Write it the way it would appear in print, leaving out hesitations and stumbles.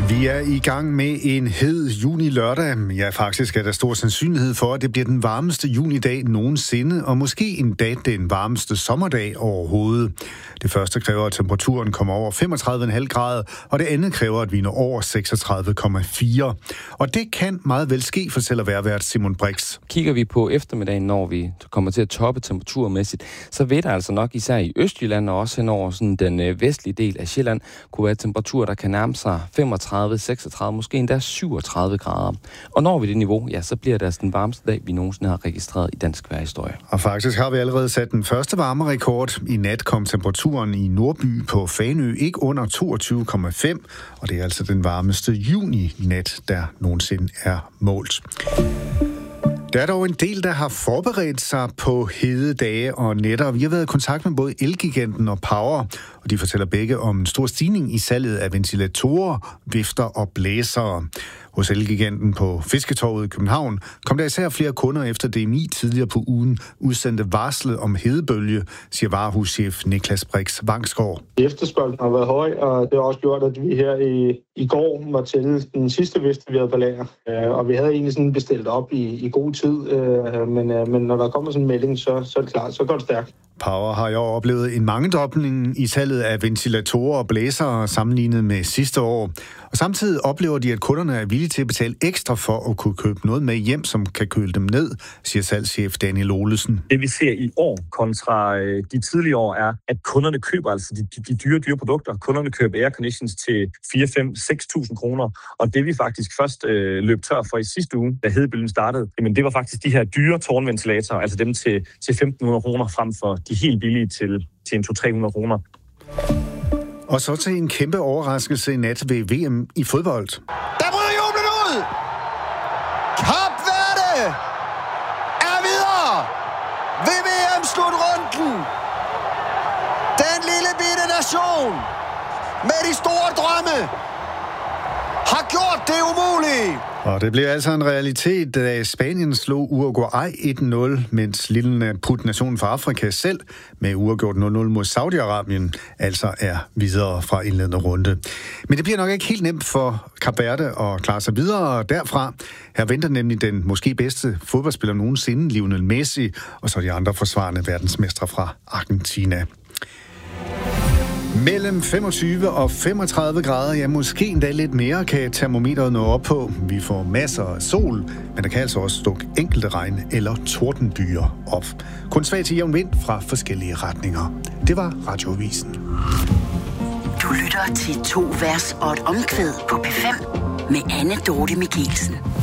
Vi er i gang med en hed juni-lørdag. Ja, faktisk er der stor sandsynlighed for, at det bliver den varmeste junidag nogensinde, og måske en dag den varmeste sommerdag overhovedet. Det første kræver, at temperaturen kommer over 35,5 grader, og det andet kræver, at vi når over 36,4. Og det kan meget vel ske, fortæller vejrvært Simon Brix. Kigger vi på eftermiddagen, når vi kommer til at toppe temperaturmæssigt, så vil der altså nok især i Østjylland og også hen over sådan den vestlige del af Sjælland kunne være temperaturer, der kan nærme sig 35, 36, måske endda 37 grader. Og når vi det niveau, ja, så bliver det altså den varmeste dag, vi nogensinde har registreret i dansk vejrhistorie. Og faktisk har vi allerede sat den første varmerekord. I nat kom temperaturen i Nordby på Fanø ikke under 22,5, og det er altså den varmeste juni-nat, der nogensinde er målt. Der er dog en del, der har forberedt sig på hede dage og nætter. Vi har været i kontakt med både Elgiganten og Power, og de fortæller begge om en stor stigning i salget af ventilatorer, vifter og blæsere. Hos Elgiganten på Fisketorvet i København kom der især flere kunder efter DMI tidligere på ugen udsendte varsel om hedebølge, siger varehuschef Niklas Brix Vangsgaard. Efterspørgslen har været høj, og det har også gjort, at vi her i går var til den sidste vifte, vi havde på lager. Og vi havde egentlig sådan bestilt op i god tid, men når der kommer sådan en melding, så er det klart, så går det stærkt. Power har jo oplevet en mangedobling i salget af ventilatorer og blæsere sammenlignet med sidste år. Og samtidig oplever de, at kunderne er villige til at betale ekstra for at kunne købe noget med hjem, som kan køle dem ned, siger salgschef Daniel Olesen. Det vi ser i år kontra de tidligere år er, at kunderne køber altså de dyre produkter. Kunderne køber airconditions til 4-5-6.000 kroner. Og det vi faktisk først løb tør for i sidste uge, da hedebølgen startede, jamen det var faktisk de her dyre tårnventilatorer, altså dem til 1.500 kroner frem for de helt billige til en 200-300 kroner. Og så til en kæmpe overraskelse i nat ved VM i fodbold. Der bryder jublen ud! Kap Verde er videre ved VM-slutrunden. Den lille bitte nation med de store drømme har gjort det umulige. Og det blev altså en realitet, da Spanien slog Uruguay 1-0, mens lille nationen fra Afrika selv med uafgjort 0-0 mod Saudi-Arabien altså er videre fra indledende runde. Men det bliver nok ikke helt nemt for Kap Verde at klare sig videre derfra. Her venter nemlig den måske bedste fodboldspiller nogensinde, Lionel Messi, og så de andre forsvarende verdensmestre fra Argentina. Mellem 25 og 35 grader, ja måske endda lidt mere, kan termometeret nå op på. Vi får masser af sol, men der kan altså også dukke enkelte regn- eller tordenbyer op. Kun svag til jævn vind fra forskellige retninger. Det var Radioavisen. Du lytter til 2 vers og et omkvæd på P5 med Anne Dorte Michelsen.